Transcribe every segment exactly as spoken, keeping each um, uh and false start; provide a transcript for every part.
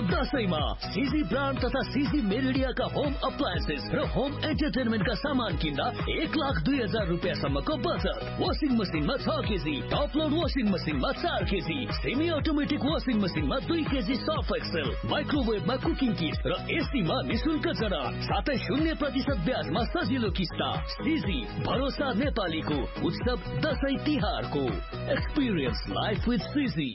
दशैंमा CG brand तथा CG मेरिडियाका home appliances र home एन्टरटेनमेन्टका सामान किन्दा एक लाख दुई हजार रुपियाँसम्मको बचत। वासिङ मसिनमा छ केजी, टप लोड वासिङ मसिनमा चार केजी, सेमी अटोमेटिक वासिङ मसिनमा दुई केजी सर्फ एक्सेल, माइक्रोवेभमा कुकिङ किट र एसीमा निशुल्क जडान, साथै शून्य प्रतिशत ब्याजमा सजिलो किस्ता। सीजी भरोसा नेपालीको उत्सव दशैं तिहारको एक्सपिरियन्स लाइफ विथ सीजी।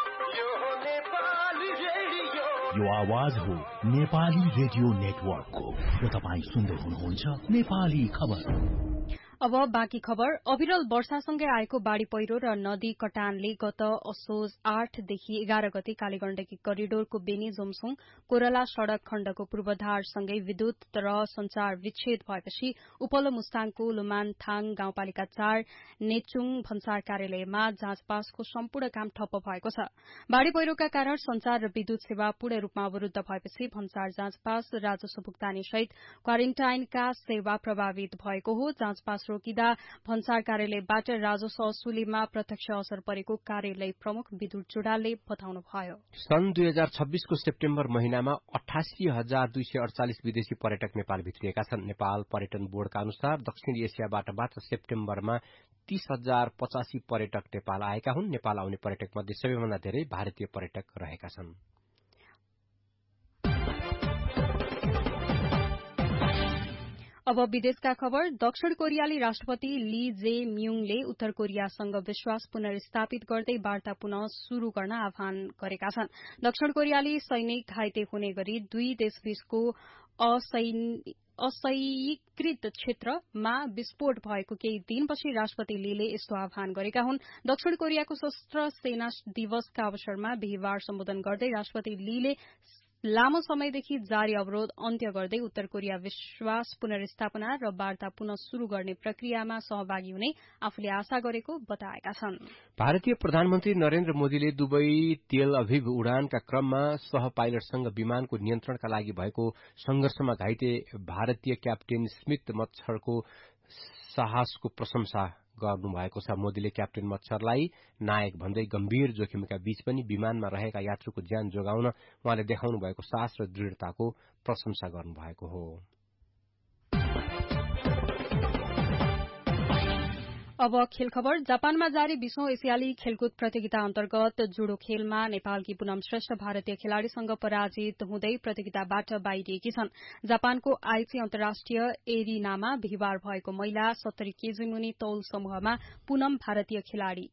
यो आवाज हो नेपाली रेडियो नेटवर्कको र तपाईँ सुन्दै हुनुहुन्छ नेपाली खबर। अब बाँकी खबर। अविरल वर्षासँगै आएको बाढ़ी पहिरो र नदी कटानले गत असोज आठदेखि एघार गते कालीगण्डकी करिडोरको बेनी जोमसुङ कोरला सड़क खण्डको पूर्वाधारसँगै विद्युत र संचार विच्छेद भएपछि उपल्लो मुस्ताङको लुमानथाङ गाउँपालिका चार नेचुङ भन्सार कार्यालयमा जाँचपासको सम्पूर्ण काम ठप्प भएको छ। बाढ़ी पहिरोका कारण संचार र विद्युत सेवा पूर्ण रूपमा अवरूद्ध भएपछि भन्सार जाँचपास राजस्व भुक्तानी सहित क्वारेन्टाइनका सेवा प्रभावित भएको हो। जाँचपास रोकिदा भन्सार कार्यालयबाट राजस्व असुलीमा प्रत्यक्ष असर परेको कार्यालय प्रमुख विद्युत जुडालले बताउनुभयो। सन् दुई हजार छब्बीसको सेप्टेम्बर महिनामा अठासी हजार दुई सय अडचालिस विदेशी पर्यटक नेपाल भित्रिएका छन्। नेपाल पर्यटन बोर्डका अनुसार दक्षिण एसियाबाट मात्र सेप्टेम्बरमा तीस हजार पचासी पर्यटक नेपाल आएका हुन्। नेपाल आउने पर्यटक मध्ये सबैभन्दा धेरै भारतीय पर्यटक रहेका छन्। अब विदेशका खबर। दक्षिण कोरियाली राष्ट्रपति ली जे म्युङले उत्तर कोरियासँग विश्वास पुनर्स्थापित गर्दै वार्ता पुनः शुरू गर्न आह्वान गरेका छन्। दक्षिण कोरियाली सैनिक घाइते हुने गरी दुई देशबीचको असंयीकृत क्षेत्रमा विस्फोट भएको केही दिनपछि राष्ट्रपति लीले यस्तो आह्वान गरेका हुन्। दक्षिण कोरियाको सशस्त्र सेना दिवसका अवसरमा बिहिबार सम्बोधन गर्दै राष्ट्रपति लीले लामो समयदेखि जारी अवरोध अन्त्य गर्दै उत्तर कोरिया विश्वास पुनर्स्थापना र वार्ता पुनः शुरू गर्ने प्रक्रियामा सहभागी हुने आफूले आशा गरेको बताएका छन्। भारतीय प्रधानमन्त्री नरेन्द्र मोदीले दुबई तेल अभिव उडानका क्रममा सह पाइलटसँग विमानको नियन्त्रणका लागि भएको संघर्षमा घाइते भारतीय क्याप्टेन स्मिथ मच्छरको साहसको प्रशंसा गर्नुभएको छ। मोदीले क्याप्टेन मच्छरलाई नायक भन्दै गम्भीर जोखिमका बीच पनि विमानमा रहेका यात्रुको ज्यान जोगाउन उहाँले देखाउनु भएको साहस र दृढ़ताको प्रशंसा गर्नुभएको हो। अब खेल खबर। जापानमा जारी बीसौं एसियाली खेलकुद प्रतियोगिता अन्तर्गत जुडो खेलमा नेपालकी पुनम श्रेष्ठ भारतीय खेलाड़ीसँग पराजित हुँदै प्रतियोगिताबाट बाहिरिएकी छन्। जापानको आइची अन्तर्राष्ट्रिय एरिनामा बिहिबार भएको महिला सत्तरी केजी मुनि तौल समूहमा पुनम भारतीय खेलाड़ी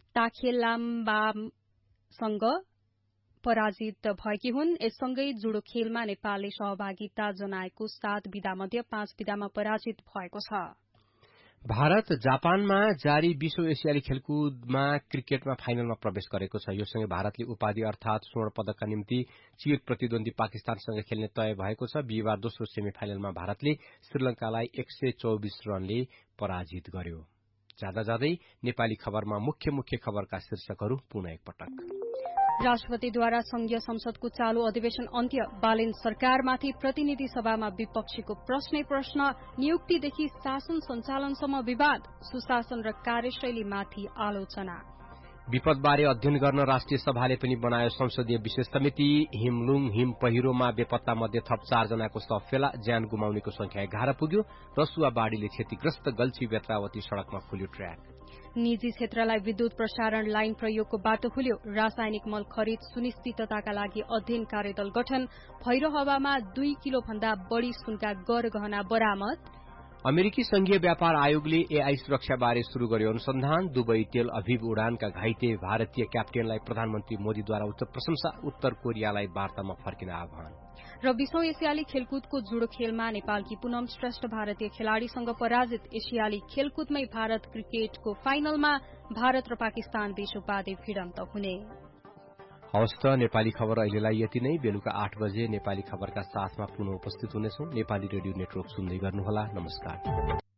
ताखेलाम्बासँग पराजित भएकी हुन्। यससँगै जुडो खेलमा नेपालले सहभागिता जनाएको सात विधा मध्ये पाँच विधामा पराजित भएको छ। भारत जापानमा जारी बीसौं एसियाली खेलकुदमा क्रिकेटमा फाइनलमा प्रवेश गरेको छ। यो सँगै भारतले उपाधि अर्थात स्वर्ण पदकका निम्ति चिर प्रतिद्वन्दी पाकिस्तानसँग खेल्ने तय भएको छ। बिहिबार दोस्रो सेमी फाइनलमा भारतले श्रीलंकालाई एक सय चौबिस रनले पराजित गर्यो। जाँदा जाँदै नेपाली खबरमा मुख्य मुख्य खबरका शीर्षकहरू पुनः एकपटक। राष्ट्रपतिद्वारा संघीय संसदको चालू अधिवेशन अन्त्य। बालेन सरकारमाथि प्रतिनिधि सभामा विपक्षीको प्रश्नै प्रश्न। नियुक्तिदेखि शासन सञ्चालनसम्म विवाद। सुशासन र कार्यशैलीमाथि आलोचना। विपदबारे अध्ययन गर्न राष्ट्रिय सभाले पनि बनायो संसदीय विशेष समिति। हिमलुङ हिम पहिरोमा बेपत्ता मध्ये थप चारजनाको शव फेला। ज्यान गुमाउनेको संख्या एघार पुग्यो। रसुवा बाढ़ीले क्षतिग्रस्त गल्छी बेत्रावती सड़कमा खुल्यो ट्र्याक। निजी क्षेत्रलाई विद्युत प्रसारण लाइन प्रयोगको बाटो खुल्यो। रासायनिक मल खरिद सुनिश्चितताका लागि अध्ययन कार्यदल गठन। भैरो हवामा दुई किलो भन्दा बढ़ी सुनका गरगहना बरामद। अमेरिकी संघीय व्यापार आयोगले एआई सुरक्षाबारे शुरू गर्यो अनुसन्धान। दुबई तेल अभिव उडानका घाइते भारतीय क्याप्टेनलाई प्रधानमन्त्री मोदीद्वारा उच्च प्रशंसा। उत्तर कोरियालाई वार्तामा फर्किन आह्वान। र बीसौं एसियाली खेलकुदको जुडो खेलमा नेपालकी पुनम श्रेष्ठ भारतीय खेलाड़ीसँग पराजित। एसियाली खेलकुदमै भारत क्रिकेटको फाइनलमा भारत र पाकिस्तान बीच उपाधि भिडन्त हुने। हवस् त नेपाली खबर अहिलेलाई यति नै। बेलुका आठ बजे नेपाली खबरका साथमा पुनः उपस्थित हुनेछौं। नेपाली रेडियो नेटवर्क सुन्दै गर्नुहोला। नमस्कार।